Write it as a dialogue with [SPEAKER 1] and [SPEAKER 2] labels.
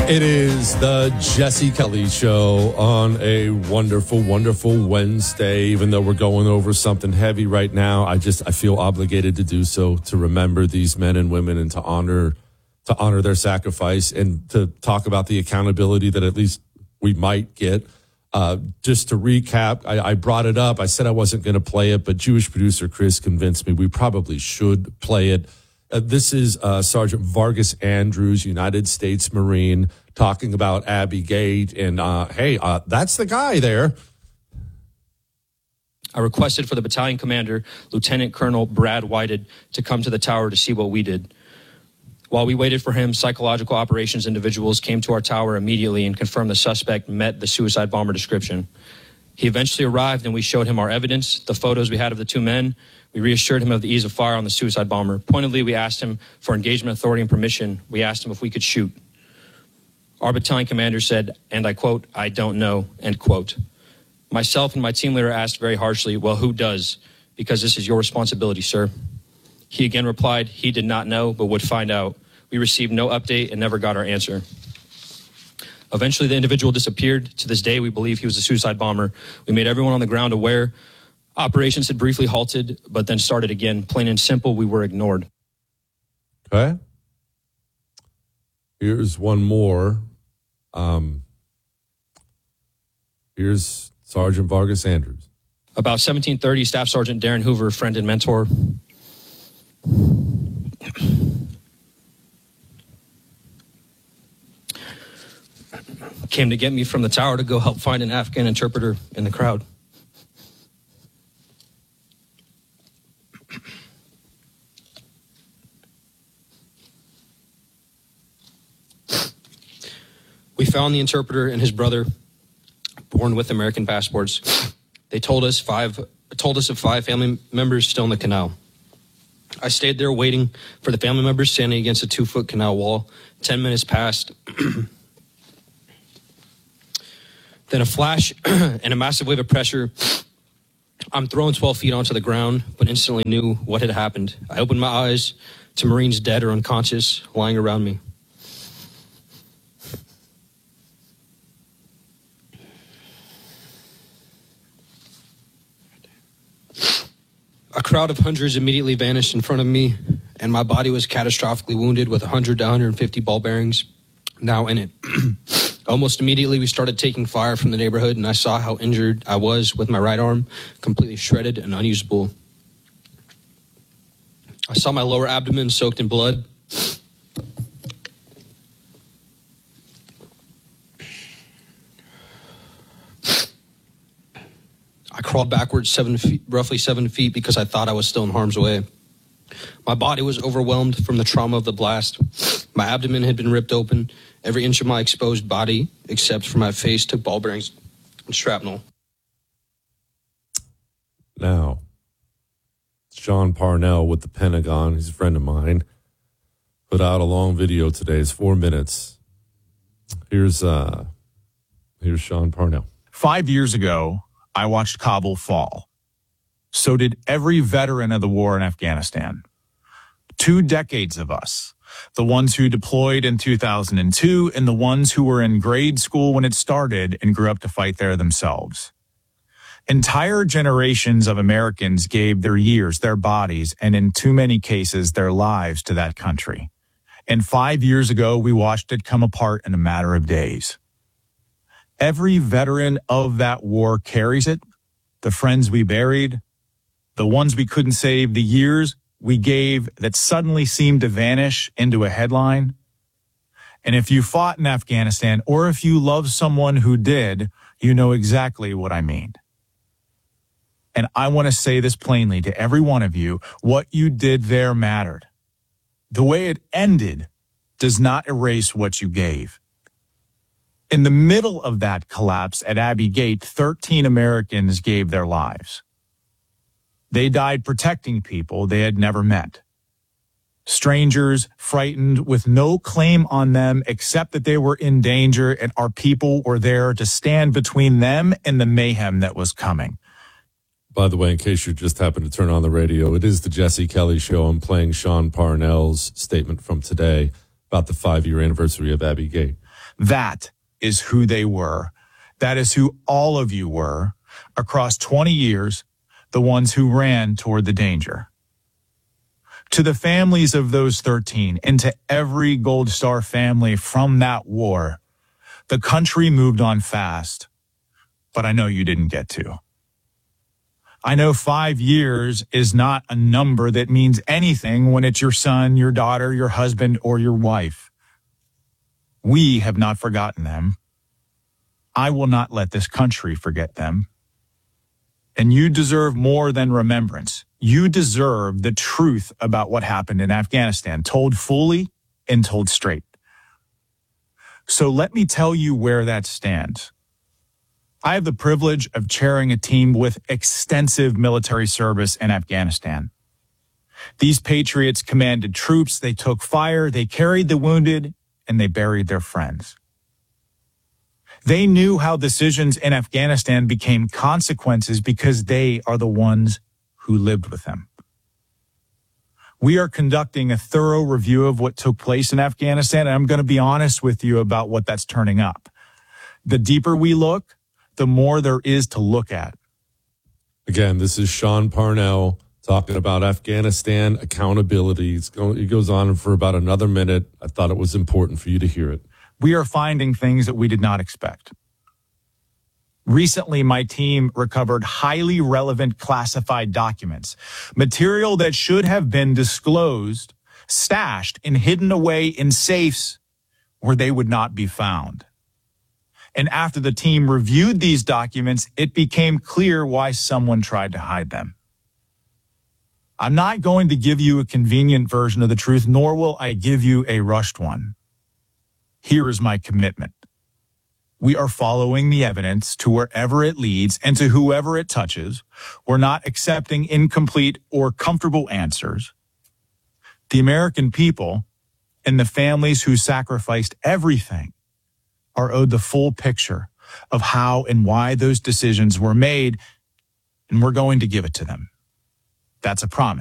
[SPEAKER 1] It is the Jesse Kelly Show on a wonderful, wonderful Wednesday. Even though we're going over something heavy right now, I feel obligated to do so, to remember these men and women and to honor their sacrifice and to talk about the accountability that at least we might get. Just to recap, I brought it up. I said I wasn't going to play it, but Jewish producer Chris convinced me we probably should play it. This is Sergeant Vargas Andrews, United States Marine, talking about Abbey Gate. And, hey, that's the guy there.
[SPEAKER 2] I requested for the battalion commander, Lieutenant Colonel Brad Whited, to come to the tower to see what we did. While we waited for him, psychological operations individuals came to our tower immediately and confirmed the suspect met the suicide bomber description. He eventually arrived and we showed him our evidence, the photos we had of the two men. We reassured him of the ease of fire on the suicide bomber. Pointedly, we asked him for engagement authority and permission. We asked him if we could shoot. Our battalion commander said, and I quote, "I don't know," end quote. Myself and my team leader asked very harshly, "Well, who does? Because this is your responsibility, sir." He again replied he did not know, but would find out. We received no update and never got our answer. Eventually, the individual disappeared. To this day, we believe he was a suicide bomber. We made everyone on the ground aware. Operations had briefly halted, but then started again. Plain and simple, we were ignored.
[SPEAKER 1] Okay. Here's one more. Here's Sergeant Vargas Andrews.
[SPEAKER 2] About 1730, Staff Sergeant Darren Hoover, friend and mentor, came to get me from the tower to go help find an Afghan interpreter in the crowd. We found the interpreter and his brother, born with American passports. They told us of 5 family members still in the canal. I stayed there waiting for the family members standing against a 2-foot canal wall. 10 minutes passed. Then a flash and a massive wave of pressure. I'm thrown 12 feet onto the ground, but instantly knew what had happened. I opened my eyes to Marines dead or unconscious lying around me. A crowd of hundreds immediately vanished in front of me, and my body was catastrophically wounded with 100 to 150 ball bearings now in it. Almost immediately, we started taking fire from the neighborhood, and I saw how injured I was with my right arm, completely shredded and unusable. I saw my lower abdomen soaked in blood. I crawled backwards roughly 7 feet because I thought I was still in harm's way. My body was overwhelmed from the trauma of the blast. My abdomen had been ripped open. Every inch of my exposed body, except for my face, took ball bearings and shrapnel.
[SPEAKER 1] Now, Sean Parnell with the Pentagon, he's a friend of mine, put out a long video today. It's 4 minutes. Here's Sean Parnell.
[SPEAKER 3] 5 years ago, I watched Kabul fall. So did every veteran of the war in Afghanistan. 2 decades of us, the ones who deployed in 2002 and the ones who were in grade school when it started and grew up to fight there themselves. Entire generations of Americans gave their years, their bodies, and in too many cases, their lives to that country. And 5 years ago, we watched it come apart in a matter of days. Every veteran of that war carries it, the friends we buried, the ones we couldn't save, the years we gave that suddenly seemed to vanish into a headline. And if you fought in Afghanistan, or if you love someone who did, you know exactly what I mean. And I want to say this plainly to every one of you, what you did there mattered. The way it ended does not erase what you gave. In the middle of that collapse at Abbey Gate, 13 Americans gave their lives. They died protecting people they had never met. Strangers, frightened, with no claim on them except that they were in danger and our people were there to stand between them and the mayhem that was coming.
[SPEAKER 1] By the way, in case you just happened to turn on the radio, it is the Jesse Kelly Show. I'm playing Sean Parnell's statement from today. about the 5-year anniversary of Abbey Gate.
[SPEAKER 3] That is who they were. That is who all of you were across 20 years, the ones who ran toward the danger. To the families of those 13 and to every Gold Star family from that war, the country moved on fast, but I know you didn't get to. I know 5 years is not a number that means anything when it's your son, your daughter, your husband, or your wife. We have not forgotten them. I will not let this country forget them. And you deserve more than remembrance. You deserve the truth about what happened in Afghanistan, told fully and told straight. So let me tell you where that stands. I have the privilege of chairing a team with extensive military service in Afghanistan. These patriots commanded troops, they took fire, they carried the wounded, and they buried their friends. They knew how decisions in Afghanistan became consequences because they are the ones who lived with them. We are conducting a thorough review of what took place in Afghanistan, and I'm going to be honest with you about what that's turning up. The deeper we look, the more there is to look at.
[SPEAKER 1] Again, this is Sean Parnell talking about Afghanistan accountability. It goes on for about another minute. I thought it was important for you to hear it.
[SPEAKER 3] We are finding things that we did not expect. Recently, my team recovered highly relevant classified documents, material that should have been disclosed, stashed, and hidden away in safes where they would not be found. And after the team reviewed these documents, it became clear why someone tried to hide them. I'm not going to give you a convenient version of the truth, nor will I give you a rushed one. Here is my commitment. We are following the evidence to wherever it leads and to whoever it touches. We're not accepting incomplete or comfortable answers. The American people and the families who sacrificed everything are owed the full picture of how and why those decisions were made, and we're going to give it to them. That's a promise.